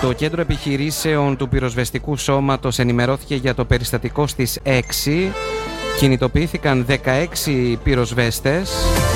Το κέντρο επιχειρήσεων του πυροσβεστικού σώματος ενημερώθηκε για το περιστατικό στις 6. Κινητοποιήθηκαν 16 πυροσβέστες.